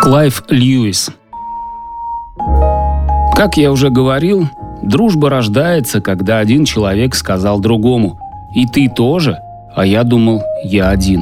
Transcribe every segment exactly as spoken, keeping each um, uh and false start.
Клайв Льюис. Как я уже говорил, дружба рождается, когда один человек сказал другому: «И ты тоже», а я думал, я один.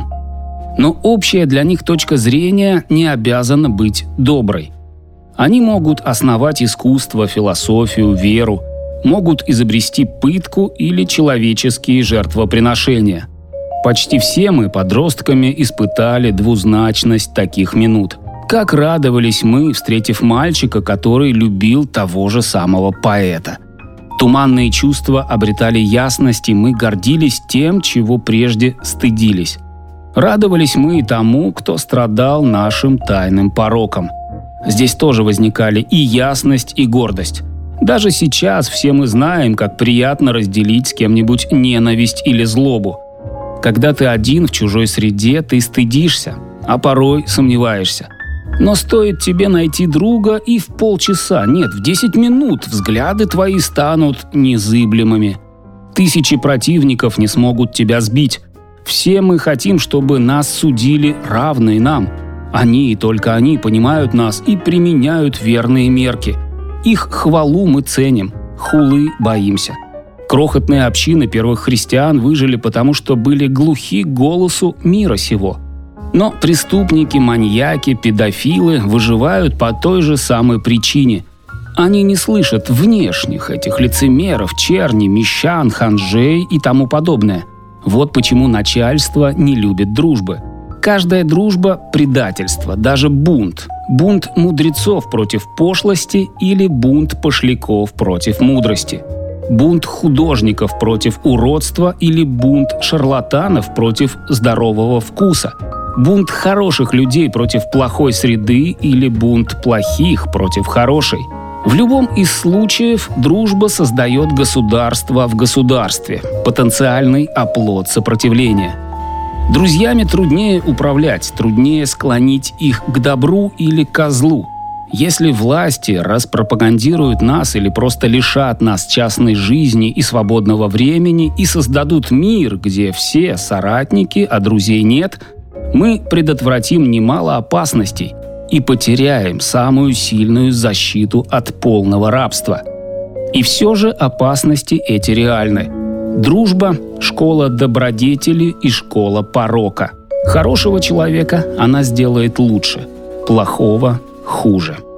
Но общая для них точка зрения не обязана быть доброй. Они могут основать искусство, философию, веру, могут изобрести пытку или человеческие жертвоприношения. Почти все мы подростками испытали двузначность таких минут. Как радовались мы, встретив мальчика, который любил того же самого поэта. Туманные чувства обретали ясность, и мы гордились тем, чего прежде стыдились. Радовались мы и тому, кто страдал нашим тайным пороком. Здесь тоже возникали и ясность, и гордость. Даже сейчас все мы знаем, как приятно разделить с кем-нибудь ненависть или злобу. Когда ты один в чужой среде, ты стыдишься, а порой сомневаешься. Но стоит тебе найти друга, и в полчаса, нет, в десять минут взгляды твои станут незыблемыми. Тысячи противников не смогут тебя сбить. Все мы хотим, чтобы нас судили равные нам. Они и только они понимают нас и применяют верные мерки. Их хвалу мы ценим, хулы боимся. Крохотные общины первых христиан выжили потому, что были глухи к голосу мира сего. Но преступники, маньяки, педофилы выживают по той же самой причине. Они не слышат внешних этих лицемеров, черни, мещан, ханжей и тому подобное. Вот почему начальство не любит дружбы. Каждая дружба – предательство, даже бунт. Бунт мудрецов против пошлости или бунт пошляков против мудрости. Бунт художников против уродства или бунт шарлатанов против здорового вкуса. Бунт хороших людей против плохой среды или бунт плохих против хорошей. В любом из случаев дружба создает государство в государстве, потенциальный оплот сопротивления. Друзьями труднее управлять, труднее склонить их к добру или к злу. Если власти распропагандируют нас или просто лишат нас частной жизни и свободного времени и создадут мир, где все соратники, а друзей нет, мы предотвратим немало опасностей и потеряем самую сильную защиту от полного рабства. И все же опасности эти реальны. Дружба – школа добродетели и школа порока. Хорошего человека она сделает лучше, плохого – хуже.